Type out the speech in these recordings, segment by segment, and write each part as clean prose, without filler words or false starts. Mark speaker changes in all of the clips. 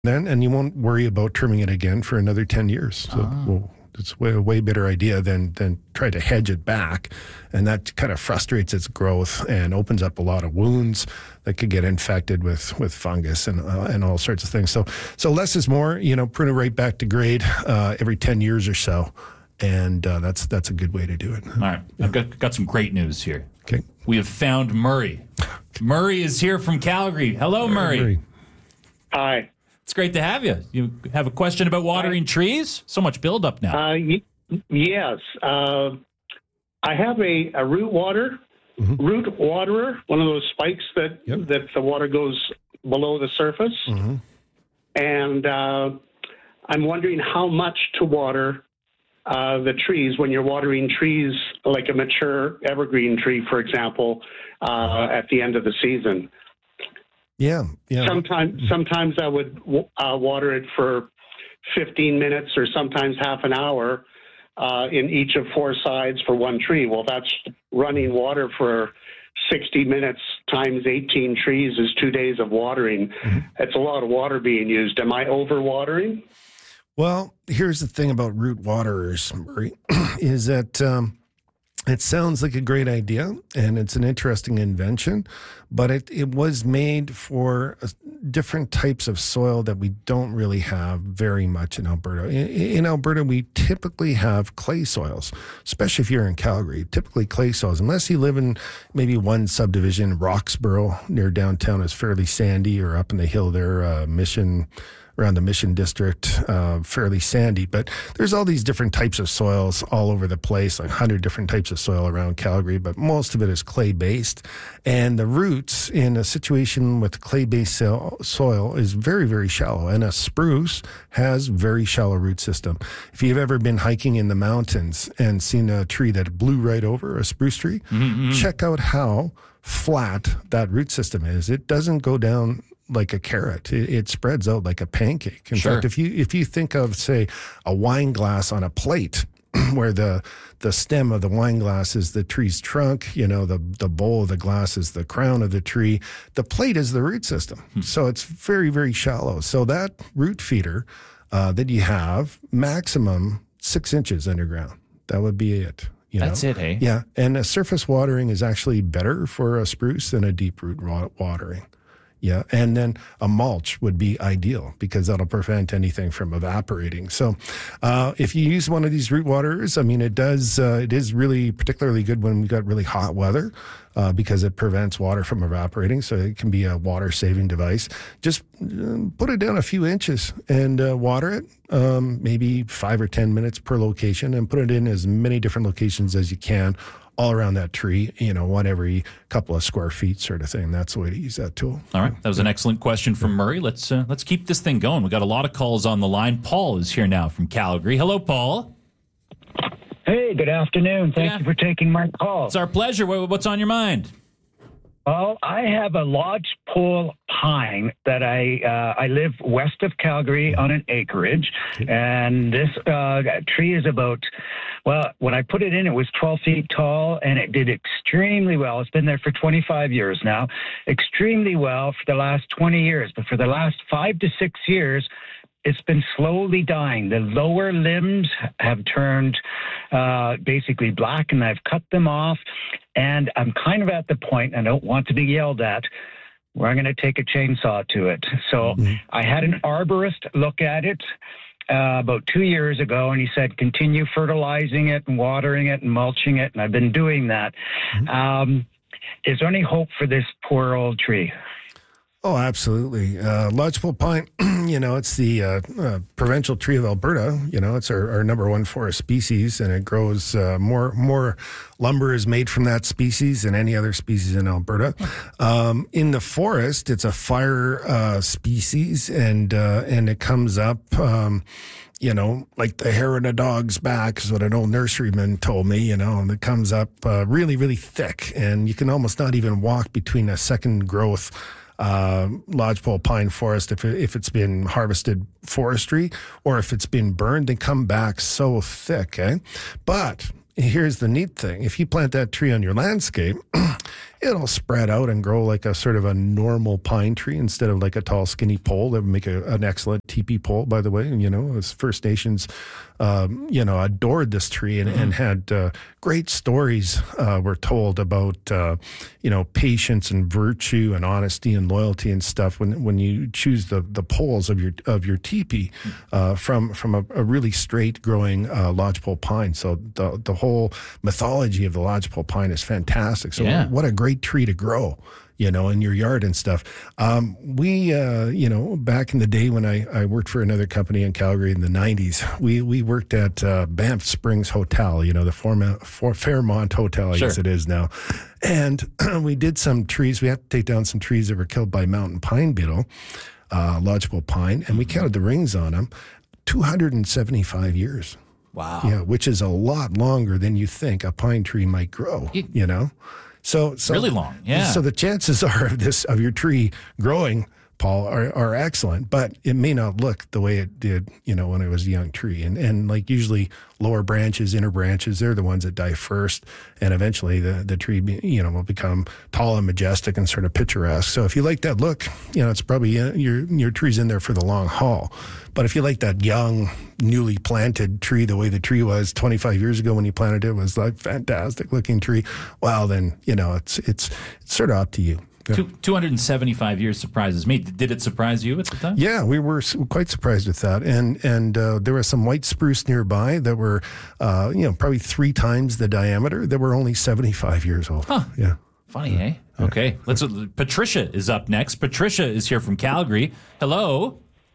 Speaker 1: then, and you won't worry about trimming it again for another 10 years. So it's a way better idea than try to hedge it back. And that kind of frustrates its growth and opens up a lot of wounds that could get infected with fungus and all sorts of things. So less is more, prune it right back to grade every 10 years or so. And that's a good way to do it.
Speaker 2: All right. Yeah. I've got some great news here.
Speaker 1: Okay.
Speaker 2: We have found Murray. Murray is here from Calgary. Hello, Murray.
Speaker 3: Hi.
Speaker 2: It's great to have you. You have a question about watering trees? So much buildup now.
Speaker 3: Yes. I have a root waterer, one of those spikes that the water goes below the surface. Mm-hmm. And I'm wondering how much to water the trees when you're watering trees like a mature evergreen tree, for example, at the end of the season.
Speaker 1: Yeah.
Speaker 3: Sometimes I would water it for 15 minutes or sometimes half an hour in each of 4 sides for one tree. Well, that's running water for 60 minutes times 18 trees is 2 days of watering. Mm-hmm. It's a lot of water being used. Am I over-watering?
Speaker 1: Well, here's the thing about root waterers, Murray, is that it sounds like a great idea, and it's an interesting invention, but it was made for different types of soil that we don't really have very much in Alberta. In Alberta, we typically have clay soils, especially if you're in Calgary, typically clay soils, unless you live in maybe one subdivision. Roxborough near downtown is fairly sandy, or up in the hill there, Mission, around the Mission District, fairly sandy. But there's all these different types of soils all over the place, like 100 different types of soil around Calgary, but most of it is clay-based. And the roots in a situation with clay-based soil is very, very shallow. And a spruce has very shallow root system. If you've ever been hiking in the mountains and seen a tree that blew right over, a spruce tree, check out how flat that root system is. It doesn't go down like a carrot. It spreads out like a pancake. In fact, if you think of, say, a wine glass on a plate, where the stem of the wine glass is the tree's trunk, the bowl of the glass is the crown of the tree, the plate is the root system. So it's very, very shallow. So that root feeder that you have, maximum 6 inches underground. That would be it.
Speaker 2: That's it, hey?
Speaker 1: Yeah, and a surface watering is actually better for a spruce than a deep root watering. Yeah, and then a mulch would be ideal because that'll prevent anything from evaporating. So if you use one of these root waterers, it is really particularly good when we've got really hot weather because it prevents water from evaporating. So it can be a water-saving device. Just put it down a few inches and water it, maybe 5 or 10 minutes per location, and put it in as many different locations as you can all around that tree, one every couple of square feet sort of thing. That's the way to use that tool.
Speaker 2: All right. That was an excellent question from Murray. Let's keep this thing going. We got a lot of calls on the line. Paul is here now from Calgary. Hello, Paul.
Speaker 4: Hey, good afternoon. Thank you for taking my call.
Speaker 2: It's our pleasure. What's on your mind?
Speaker 4: Well, I have a lodgepole pine that I live west of Calgary on an acreage, and this tree is about, when I put it in, it was 12 feet tall, and it did extremely well. It's been there for 25 years now, extremely well for the last 20 years, but for the last 5 to 6 years, it's been slowly dying. The lower limbs have turned basically black, and I've cut them off. And I'm kind of at the point, I don't want to be yelled at, where I'm going to take a chainsaw to it. So I had an arborist look at it about 2 years ago, and he said, continue fertilizing it and watering it and mulching it. And I've been doing that. Is there any hope for this poor old tree?
Speaker 1: Oh, absolutely. Lodgepole pine, it's the provincial tree of Alberta. It's our number one forest species, and it grows more lumber is made from that species than any other species in Alberta. In the forest, it's a fire species, and it comes up, like the hair on a dog's back is what an old nurseryman told me, and it comes up really, really thick, and you can almost not even walk between a second growth lodgepole pine forest if it's been harvested forestry, or if it's been burned, they come back so thick, But here's the neat thing. If you plant that tree on your landscape, it'll spread out and grow like a sort of a normal pine tree instead of like a tall, skinny pole. That would make an excellent teepee pole, by the way. And, as First Nations, adored this tree and had great stories were told about, patience and virtue and honesty and loyalty and stuff when you choose the poles of your teepee from a really straight growing lodgepole pine. So the whole mythology of the lodgepole pine is fantastic. So what a great tree to grow, in your yard and stuff. We, back in the day when I worked for another company in Calgary in the 90s, we worked at Banff Springs Hotel, the Fairmont Hotel, I guess it is now. And we did some trees. We had to take down some trees that were killed by mountain pine beetle, lodgepole pine, and we counted the rings on them, 275 years.
Speaker 2: Wow.
Speaker 1: Yeah, which is a lot longer than you think a pine tree might grow, So
Speaker 2: really long, yeah.
Speaker 1: So the chances are of your tree growing, Paul, are excellent, but it may not look the way it did, when it was a young tree. And like usually lower branches, inner branches, they're the ones that die first, and eventually the tree, will become tall and majestic and sort of picturesque. So if you like that look, it's probably your tree's in there for the long haul. But if you like that young, newly planted tree, the way the tree was 25 years ago when you planted it, was like fantastic looking tree, well, then, it's sort of up to you. Yeah.
Speaker 2: 275 years surprises me. Did it surprise you at the time?
Speaker 1: Yeah, we were quite surprised with that. And there was some white spruce nearby that were, probably 3 times the diameter that were only 75 years old.
Speaker 2: Huh.
Speaker 1: Yeah.
Speaker 2: Funny, eh? Yeah. Okay. Patricia is up next. Patricia is here from Calgary. Hello.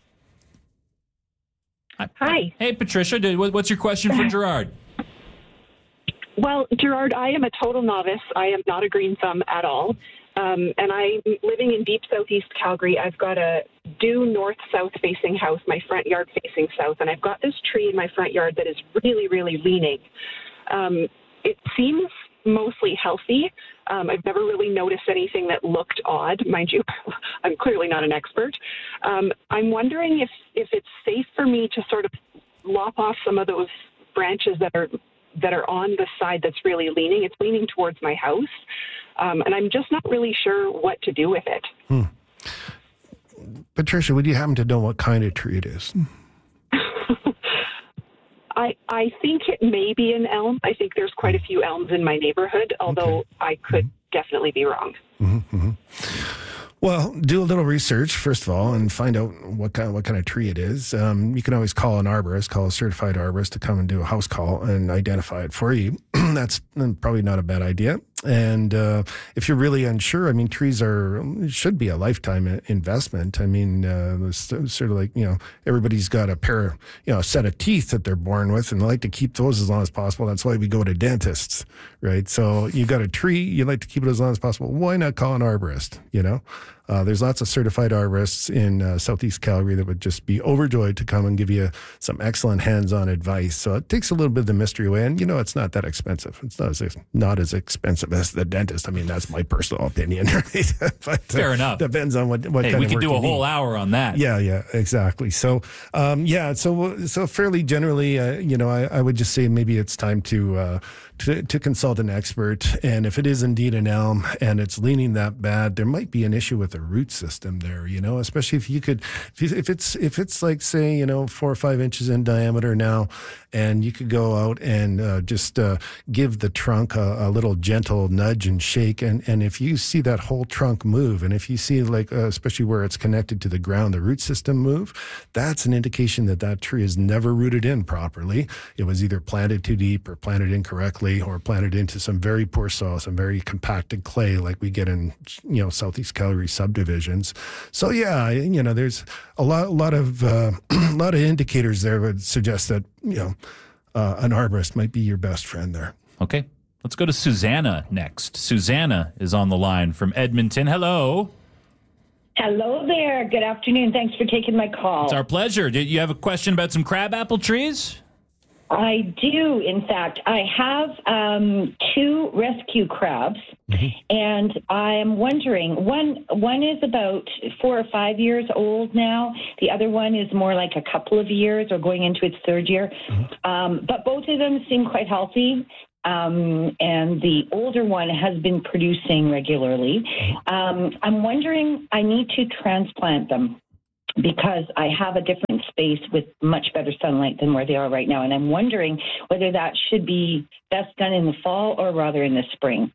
Speaker 5: Hi.
Speaker 2: Hey, Patricia. What's your question for Gerard?
Speaker 5: Well, Gerard, I am a total novice. I am not a green thumb at all. And I'm living in deep southeast Calgary. I've got a due north-south facing house, my front yard facing south, and I've got this tree in my front yard that is really, really leaning. It seems mostly healthy. I've never really noticed anything that looked odd. Mind you, I'm clearly not an expert. I'm wondering if it's safe for me to sort of lop off some of those branches that are on the side that's really leaning. It's leaning towards my house. And I'm just not really sure what to do with it.
Speaker 1: Patricia, would you happen to know what kind of tree it is?
Speaker 5: I think it may be an elm. I think there's quite a few elms in my neighborhood, although I could definitely be wrong.
Speaker 1: Mm-hmm. Well, do a little research, first of all, and find out what kind of tree it is. You can always call an arborist, call a certified arborist to come and do a house call and identify it for you. That's probably not a bad idea. And if you're really unsure, trees should be a lifetime investment. It's sort of like, everybody's got a set of teeth that they're born with, and they like to keep those as long as possible. That's why we go to dentists, right? So you got a tree, you like to keep it as long as possible. Why not call an arborist, There's lots of certified arborists in Southeast Calgary that would just be overjoyed to come and give you some excellent hands-on advice. So it takes a little bit of the mystery away, and it's not that expensive. It's not as expensive as the dentist. That's my personal opinion, right? But,
Speaker 2: fair enough.
Speaker 1: Depends on what kind of work
Speaker 2: we could do a whole
Speaker 1: need.
Speaker 2: hour on that.
Speaker 1: Yeah, exactly. So, so fairly generally, I would just say maybe it's time to consult an expert. And if it is indeed an elm and it's leaning that bad, there might be an issue with the root system there, especially if it's like, say, 4 or 5 inches in diameter now, and you could go out and just give the trunk a little gentle nudge and shake. And if you see that whole trunk move, and if you see especially where it's connected to the ground, the root system move, that's an indication that tree is never rooted in properly. It was either planted too deep or planted incorrectly, or planted into some very poor soil, some very compacted clay like we get in, Southeast Calgary subdivisions. So yeah, there's a lot of indicators there would suggest that, an arborist might be your best friend there.
Speaker 2: Okay. Let's go to Susanna next. Susanna is on the line from Edmonton. Hello.
Speaker 6: Hello there. Good afternoon. Thanks for taking my call.
Speaker 2: It's our pleasure. Did you have a question about some crabapple trees?
Speaker 6: I do. In fact, I have 2 rescue crabs, and I am wondering, one is about 4 or 5 years old now. The other one is more like a couple of years or going into its 3rd year. But both of them seem quite healthy. And the older one has been producing regularly. I'm wondering, I need to transplant them, because I have a different space with much better sunlight than where they are right now. And I'm wondering whether that should be best done in the fall or rather in the spring.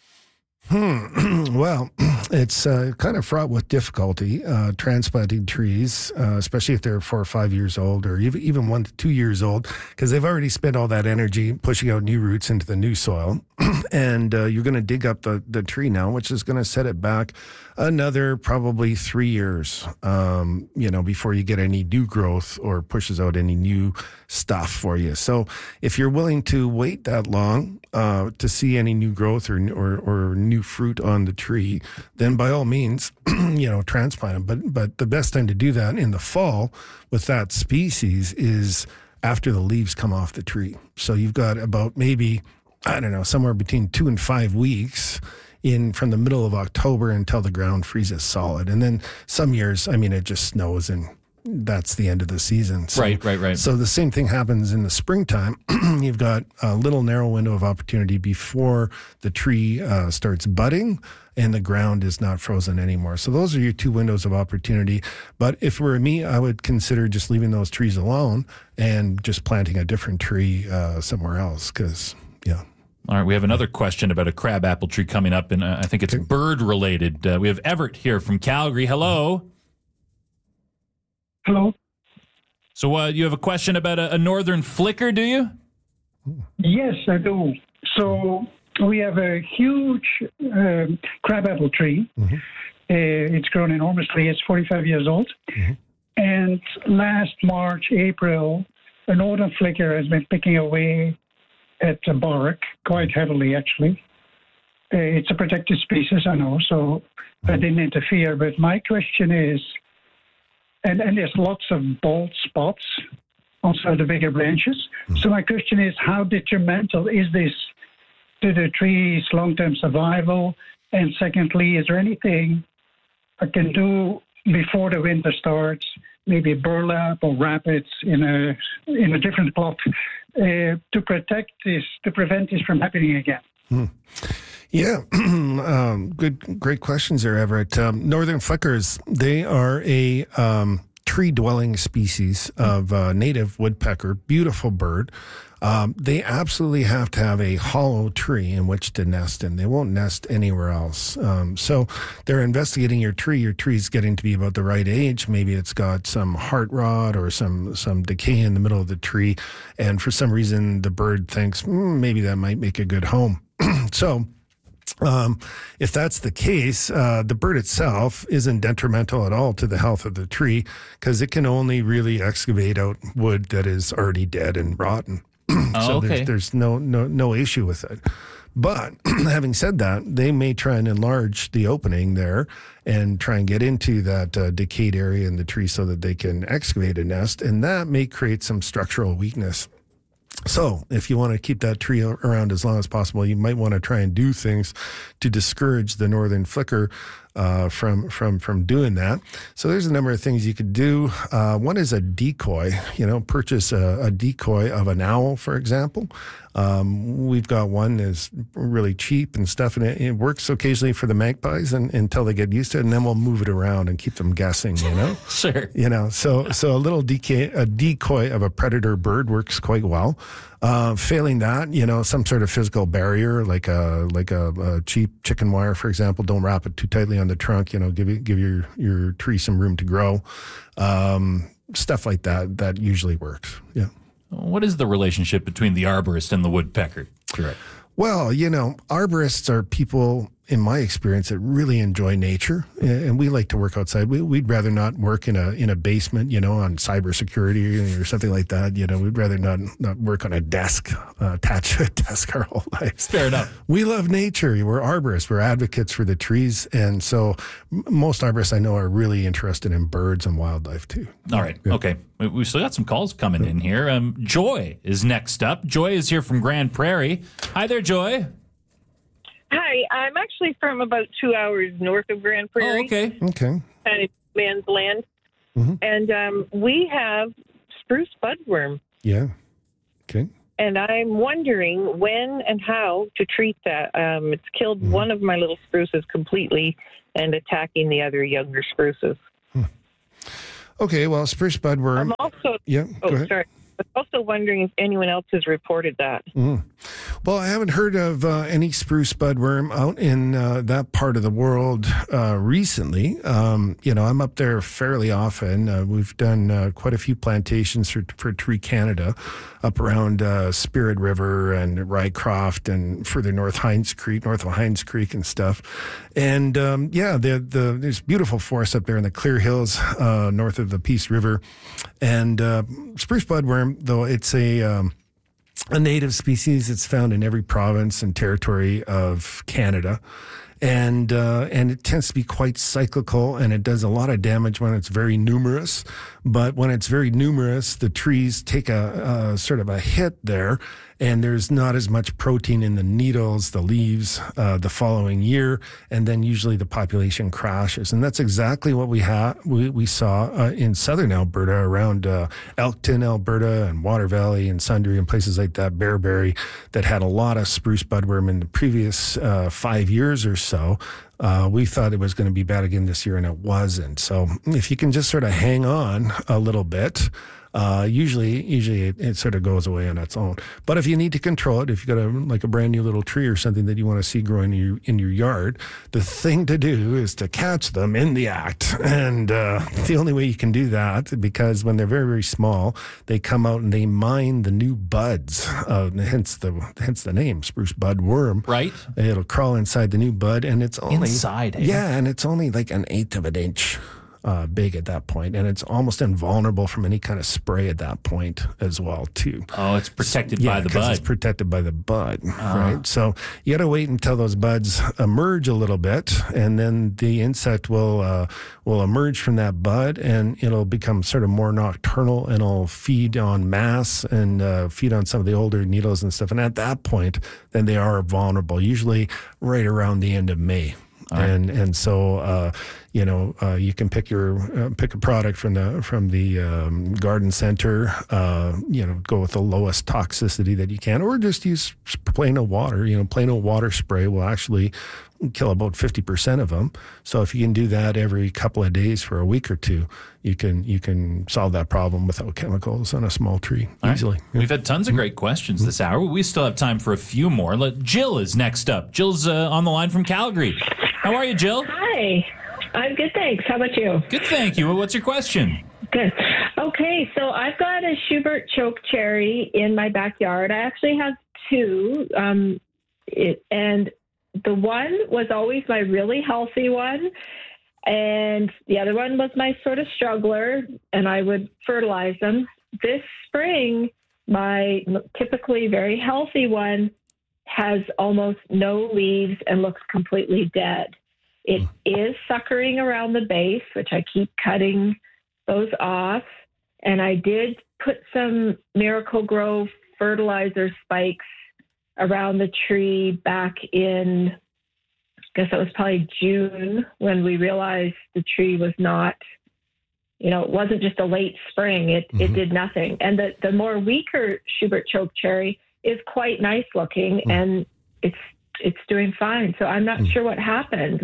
Speaker 1: Well, it's kind of fraught with difficulty, transplanting trees, especially if they're 4 or 5 years old, or even 1 to 2 years old, because they've already spent all that energy pushing out new roots into the new soil. And you're going to dig up the tree now, which is going to set it back another probably 3 years, before you get any new growth or pushes out any new stuff for you. So if you're willing to wait that long to see any new growth or new fruit on the tree, then by all means, transplant them. But the best time to do that in the fall with that species is after the leaves come off the tree. So you've got about maybe, I don't know, somewhere between 2 and 5 weeks from the middle of October until the ground freezes solid. And then some years, it just snows and that's the end of the season. So,
Speaker 2: Right.
Speaker 1: So the same thing happens in the springtime. You've got a little narrow window of opportunity before the tree starts budding and the ground is not frozen anymore. So those are your 2 windows of opportunity. But if it were me, I would consider just leaving those trees alone and just planting a different tree somewhere else, because,
Speaker 2: All right, we have another question about a crabapple tree coming up, and I think it's bird related. We have Everett here from Calgary. Hello.
Speaker 7: Hello.
Speaker 2: So you have a question about a northern flicker, do you?
Speaker 7: Yes, I do. So we have a huge crabapple tree. It's grown enormously. It's 45 years old. And last March, April, a northern flicker has been picking away at the bark quite heavily, actually. It's a protected species, I know, so I didn't interfere. But my question is, and there's lots of bald spots on the bigger branches. So my question is, how detrimental is this to the tree's long-term survival? And secondly, is there anything I can do before the winter starts, maybe burlap or rabbits in a different plot, to protect this, to prevent this from happening again?
Speaker 1: Yeah, great questions there, Everett. Northern flickers, they are a tree-dwelling species of native woodpecker, beautiful bird. They absolutely have to have a hollow tree in which to nest in. They won't nest anywhere else. So they're investigating your tree. Your tree's getting to be about the right age. Maybe it's got some heart rot or some decay in the middle of the tree. And for some reason, the bird thinks, maybe that might make a good home. So if that's the case, the bird itself isn't detrimental at all to the health of the tree, because it can only really excavate out wood that is already dead and rotten. So
Speaker 2: okay.
Speaker 1: there's no issue with it. But having said that, they may try and enlarge the opening there and try and get into that decayed area in the tree so that they can excavate a nest, and that may create some structural weakness. So if you want to keep that tree around as long as possible, you might want to try and do things to discourage the northern flicker from doing that. So there's a number of things you could do. One is a decoy. Purchase a decoy of an owl, for example. We've got one that's really cheap and stuff, and it works occasionally for the magpies until they get used to it, and then we'll move it around and keep them guessing,
Speaker 2: Sure.
Speaker 1: So a little decoy of a predator bird works quite well. Failing that, some sort of physical barrier, like a cheap chicken wire, for example. Don't wrap it too tightly on the trunk. Give your tree some room to grow. Stuff like that usually works. Yeah.
Speaker 2: What is the relationship between the arborist and the woodpecker? Correct.
Speaker 1: Well, arborists are people in my experience, that really enjoy nature, and we like to work outside. We'd rather not work in a basement, on cybersecurity or something like that. We'd rather not work on a desk, attached to a desk our whole lives.
Speaker 2: Fair enough.
Speaker 1: We love nature. We're arborists. We're advocates for the trees, and so most arborists I know are really interested in birds and wildlife too.
Speaker 2: All right. Yeah. Okay. We've still got some calls coming in here. Joy is next up. Joy is here from Grand Prairie. Hi there, Joy.
Speaker 8: Hi, I'm actually from about 2 hours north of Grand Prairie.
Speaker 2: Oh, okay.
Speaker 1: Okay.
Speaker 8: Kind of man's land.
Speaker 1: Mm-hmm.
Speaker 8: And we have spruce budworm.
Speaker 1: Yeah. Okay.
Speaker 8: And I'm wondering when and how to treat that. It's killed one of my little spruces completely and attacking the other younger spruces.
Speaker 1: Okay, well, spruce budworm.
Speaker 8: I'm also...
Speaker 1: Yeah, go ahead.
Speaker 8: Sorry. I'm also wondering if anyone else has reported that.
Speaker 1: Well, I haven't heard of any spruce budworm out in that part of the world recently. I'm up there fairly often. We've done quite a few plantations for Tree Canada up around Spirit River and Rycroft and further north of Hines Creek and stuff. And there's beautiful forests up there in the Clear Hills north of the Peace River. And spruce budworm, though it's a native species, it's found in every province and territory of Canada. And it tends to be quite cyclical, and it does a lot of damage when it's very numerous. But when it's very numerous, the trees take a sort of a hit there, and there's not as much protein in the needles, the leaves, the following year, and then usually the population crashes. And that's exactly what we saw in southern Alberta, around Elkton, Alberta, and Water Valley and Sundre and places like that, Bearberry, that had a lot of spruce budworm in the previous 5 years or so. We thought it was going to be bad again this year, and it wasn't. So if you can just sort of hang on a little bit, usually it sort of goes away on its own. But if you need to control it, if you've got a brand new little tree or something that you want to see growing in your yard, the thing to do is to catch them in the act. And the only way you can do that, because when they're very, very small, they come out and they mine the new buds, hence the name, spruce budworm.
Speaker 2: Right.
Speaker 1: It'll crawl inside the new bud, and it's only...
Speaker 2: Inside, eh?
Speaker 1: Yeah, and it's only like 1/8 of an inch big at that point, and it's almost invulnerable from any kind of spray at that point as well too.
Speaker 2: Oh, it's protected by the bud.
Speaker 1: It's protected by the bud, right? So you got to wait until those buds emerge a little bit, and then the insect will emerge from that bud, and it'll become sort of more nocturnal, and it'll feed on mass and feed on some of the older needles and stuff. And at that point, then they are vulnerable, usually right around the end of May. And so you can pick a product from the garden center, go with the lowest toxicity that you can, or just use plain old water. Plain old water spray will actually kill about 50% of them. So if you can do that every couple of days for a week or two, you can solve that problem without chemicals on a small tree easily.
Speaker 2: Yeah. We've had tons of great questions this hour. We still have time for a few more. Jill is next up. Jill's on the line from Calgary. How are you, Jill?
Speaker 9: Hi. I'm good, thanks. How about you?
Speaker 2: Good, thank you. What's your question?
Speaker 9: Good. Okay, so I've got a Schubert choke cherry in my backyard. I actually have two, and the one was always my really healthy one, and the other one was my sort of struggler, and I would fertilize them. This spring, my typically very healthy one has almost no leaves and looks completely dead. It is suckering around the base, which I keep cutting those off. And I did put some Miracle-Gro fertilizer spikes around the tree back in, I guess it was probably June, when we realized the tree was not, it wasn't just a late spring. It did nothing. And the more weaker Schubert choke cherry is quite nice looking, and it's doing fine. So I'm not sure what happened.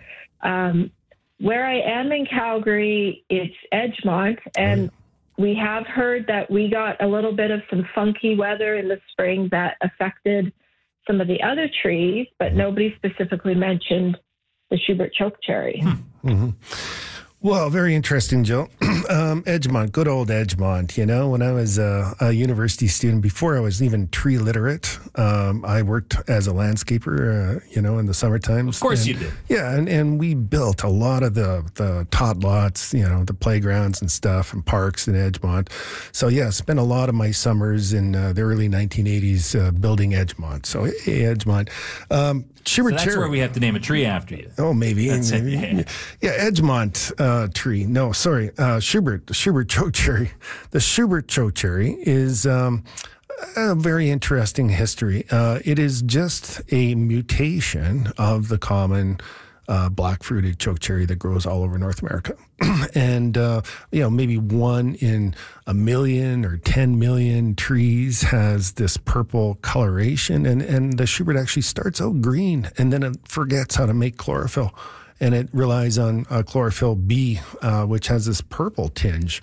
Speaker 9: Where I am in Calgary, it's Edgemont, and we have heard that we got a little bit of some funky weather in the spring that affected some of the other trees, but nobody specifically mentioned the Schubert choke cherry.
Speaker 1: Well, very interesting, Joe. Edgemont, good old Edgemont. You know, when I was a university student, before I was even tree literate, I worked as a landscaper, in the summertime.
Speaker 2: Of course you did.
Speaker 1: Yeah, and we built a lot of the tot lots, the playgrounds and stuff and parks in Edgemont. So, yeah, spent a lot of my summers in the early 1980s building Edgemont. So, hey, Edgemont.
Speaker 2: Schubert so that's where we have to name a tree after you.
Speaker 1: Oh, maybe.
Speaker 2: That's
Speaker 1: maybe.
Speaker 2: It,
Speaker 1: yeah, Edgemont tree. No, sorry. Schubert chokecherry. The Schubert chokecherry is a very interesting history. It is just a mutation of the common black-fruited chokecherry that grows all over North America. And, maybe 1 in a million or 10 million trees has this purple coloration. And the Schubert actually starts out green and then it forgets how to make chlorophyll. And it relies on chlorophyll B, which has this purple tinge.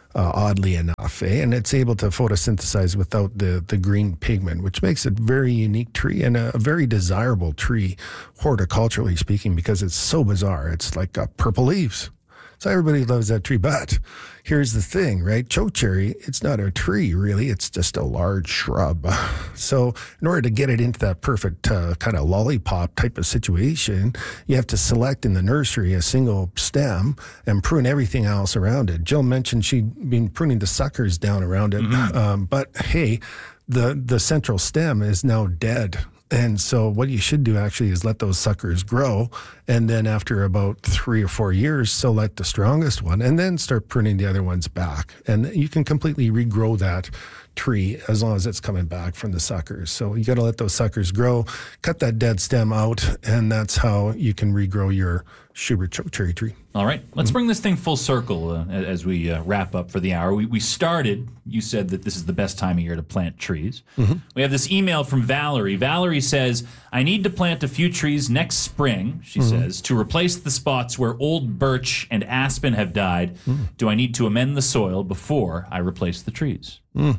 Speaker 1: Oddly enough, and it's able to photosynthesize without the green pigment, which makes it a very unique tree and a very desirable tree, horticulturally speaking, because it's so bizarre. It's like purple leaves. So everybody loves that tree. But here's the thing, right? Chokecherry, it's not a tree, really. It's just a large shrub. So in order to get it into that perfect kind of lollipop type of situation, you have to select in the nursery a single stem and prune everything else around it. Jill mentioned she'd been pruning the suckers down around it. Mm-hmm. But hey, the central stem is now dead. And so what you should do actually is let those suckers grow. And then after about 3 or 4 years, select the strongest one and then start pruning the other ones back. And you can completely regrow that tree as long as it's coming back from the suckers. So you got to let those suckers grow, cut that dead stem out, and that's how you can regrow your Schubert chokecherry tree.
Speaker 2: All right. Let's bring this thing full circle as we wrap up for the hour. We started, you said that this is the best time of year to plant trees. Mm-hmm. We have this email from Valerie. Valerie says, I need to plant a few trees next spring, she says, to replace the spots where old birch and aspen have died. Do I need to amend the soil before I replace the trees?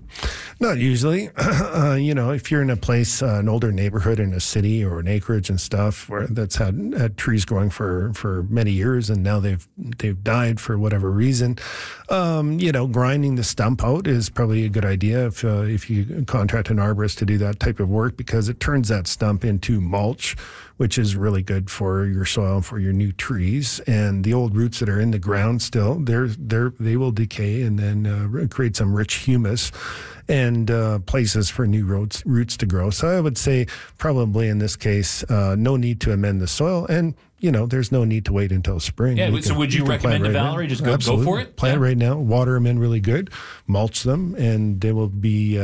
Speaker 1: Not usually. If you're in a place, an older neighborhood in a city or an acreage and stuff where that's had trees growing for many years and now they've died for whatever reason, grinding the stump out is probably a good idea if you contract an arborist to do that type of work, because it turns that stump into mulch, which is really good for your soil, for your new trees. And the old roots that are in the ground still, they will decay and then create some rich humus and places for new roots to grow. So I would say probably in this case, no need to amend the soil. And, there's no need to wait until spring.
Speaker 2: Yeah, so would you recommend to Valerie just go for it?
Speaker 1: Plant right now, water them in really good, mulch them, and they will be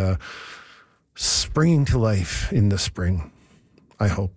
Speaker 1: springing to life in the spring, I hope.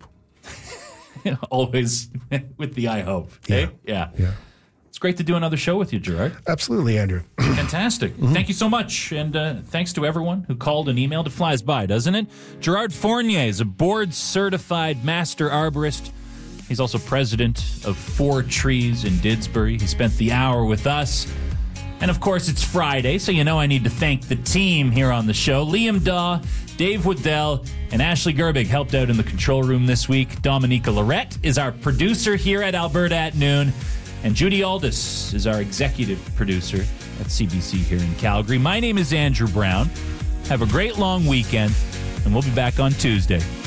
Speaker 2: Always with the I hope. Okay? Yeah. It's great to do another show with you, Gerard.
Speaker 1: Absolutely, Andrew.
Speaker 2: Fantastic. Thank you so much. And thanks to everyone who called and emailed. It flies by, doesn't it? Gerard Fournier is a board-certified master arborist. He's also president of 4 Trees in Didsbury. He spent the hour with us. And, of course, it's Friday, so I need to thank the team here on the show. Liam Daw, Dave Waddell, and Ashley Gerbig helped out in the control room this week. Dominica Lorette is our producer here at Alberta at Noon. And Judy Aldis is our executive producer at CBC here in Calgary. My name is Andrew Brown. Have a great long weekend, and we'll be back on Tuesday.